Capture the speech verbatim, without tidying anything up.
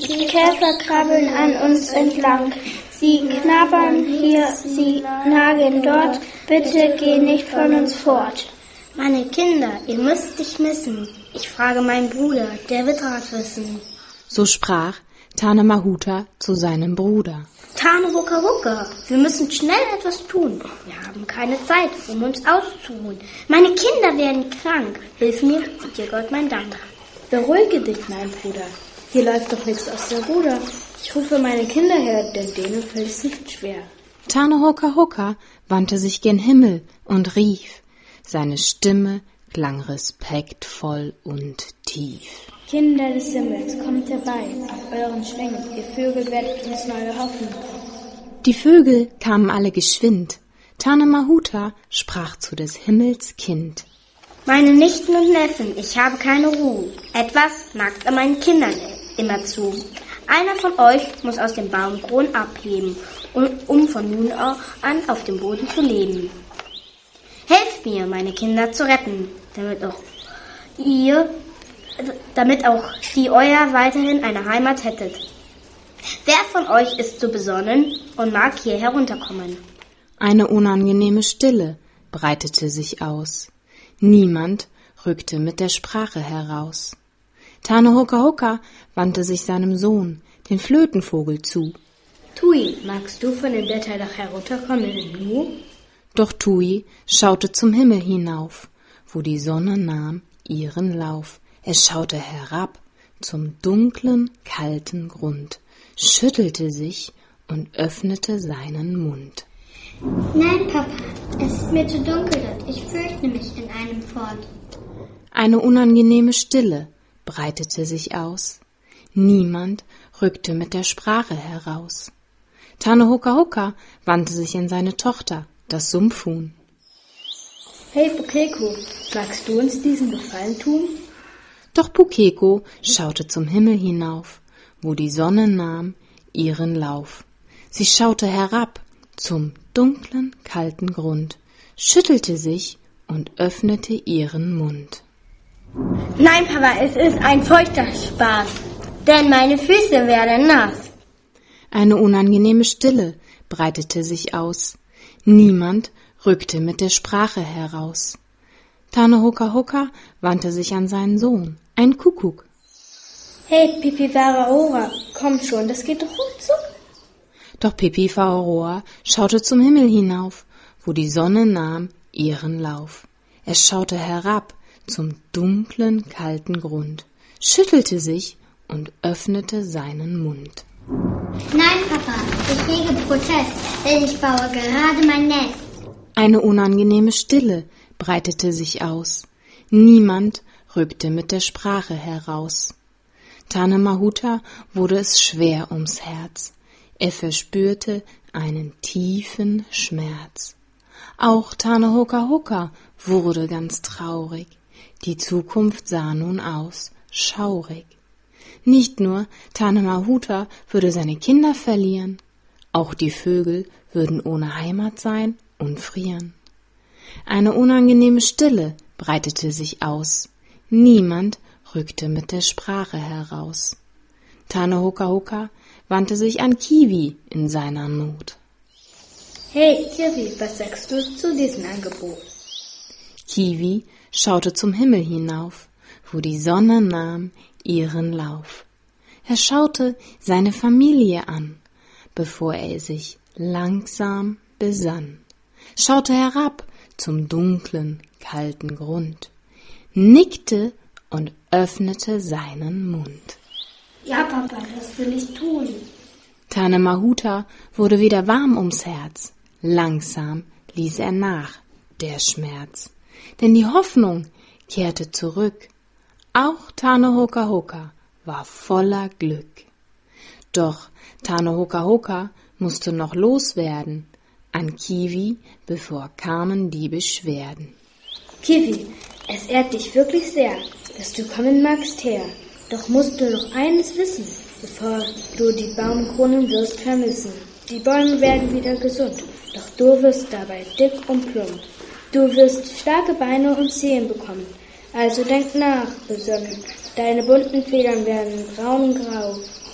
Die Käfer krabbeln an uns entlang. Sie knabbern hier, sie nagen dort. Bitte geh nicht von uns fort. Meine Kinder, ihr müsst dich missen. Ich frage meinen Bruder, der wird Rat wissen. So sprach Tane Mahuta zu seinem Bruder. Tane Hucka Hucka, wir müssen schnell etwas tun. Wir haben keine Zeit, um uns auszuruhen. Meine Kinder werden krank. Hilf mir, dir Gott mein Dank. Beruhige dich, mein Bruder. Hier läuft doch nichts aus der Ruder. Ich rufe meine Kinder her, denn denen fällt es nicht schwer. Tane Hucka Hucka wandte sich gen Himmel und rief. Seine Stimme klang respektvoll und tief. Kinder des Himmels, kommt herbei, auf euren Schwingen, ihr Vögel werdet uns neue Hoffnung. Die Vögel kamen alle geschwind. Tane Mahuta sprach zu des Himmels Kind. Meine Nichten und Neffen, ich habe keine Ruhe. Etwas nagt an meinen Kindern immer zu. Einer von euch muss aus dem Baumkron abheben, um von nun an auf dem Boden zu leben. Helft mir, meine Kinder zu retten, damit auch ihr, damit auch die euer weiterhin eine Heimat hättet. Wer von euch ist so besonnen und mag hier herunterkommen? Eine unangenehme Stille breitete sich aus. Niemand rückte mit der Sprache heraus. Tane Hucka Hucka wandte sich seinem Sohn, den Flötenvogel, zu. Tui, magst du von dem Blätter doch herunterkommen in Nu? Doch Tui schaute zum Himmel hinauf, wo die Sonne nahm ihren Lauf. Er schaute herab zum dunklen, kalten Grund, schüttelte sich und öffnete seinen Mund. Nein, Papa, es ist mir zu dunkel dort. Ich fürchte mich in einem Fort. Eine unangenehme Stille breitete sich aus. Niemand rückte mit der Sprache heraus. Tane Hucka Hucka wandte sich an seine Tochter, das Sumpfhuhn. Hey Pukeko, magst du uns diesen Gefallen tun? Doch Pukeko schaute zum Himmel hinauf, wo die Sonne nahm ihren Lauf. Sie schaute herab zum dunklen, kalten Grund, schüttelte sich und öffnete ihren Mund. Nein, Papa, es ist ein feuchter Spaß, denn meine Füße werden nass. Eine unangenehme Stille breitete sich aus. Niemand rückte mit der Sprache heraus. Tane Hucka Hucka wandte sich an seinen Sohn, ein Kuckuck. Hey, Pipi Waraora, komm schon, das geht doch ruckzuck. Doch Pipi Waraora schaute zum Himmel hinauf, wo die Sonne nahm ihren Lauf. Er schaute herab zum dunklen, kalten Grund, schüttelte sich und öffnete seinen Mund. Nein, Papa, ich hege Protest, denn ich baue gerade mein Nest. Eine unangenehme Stille breitete sich aus. Niemand rückte mit der Sprache heraus. Tane Mahuta wurde es schwer ums Herz. Er verspürte einen tiefen Schmerz. Auch Tane Hucka Hucka wurde ganz traurig. Die Zukunft sah nun aus, schaurig. Nicht nur Tane Mahuta würde seine Kinder verlieren, auch die Vögel würden ohne Heimat sein und frieren. Eine unangenehme Stille breitete sich aus. Niemand rückte mit der Sprache heraus. Tane Hucka Hucka wandte sich an Kiwi in seiner Not. Hey, Kiwi, was sagst du zu diesem Angebot? Kiwi schaute zum Himmel hinauf, wo die Sonne nahm ihren Lauf. Er schaute seine Familie an, bevor er sich langsam besann, schaute herab zum dunklen, kalten Grund, nickte und öffnete seinen Mund. Ja, Papa, das will ich tun. Tane Mahuta wurde wieder warm ums Herz. Langsam ließ er nach, der Schmerz. Denn die Hoffnung kehrte zurück. Auch Tane Hucka Hucka war voller Glück. Doch Tane Hucka Hucka musste noch loswerden an Kiwi, bevor kamen die Beschwerden. Kiwi, es ehrt dich wirklich sehr, dass du kommen magst her. Doch musst du noch eines wissen, bevor du die Baumkronen wirst vermissen. Die Bäume werden wieder gesund, doch du wirst dabei dick und plump. Du wirst starke Beine und Zehen bekommen, also denk nach, besonnen. Deine bunten Federn werden braun und grau.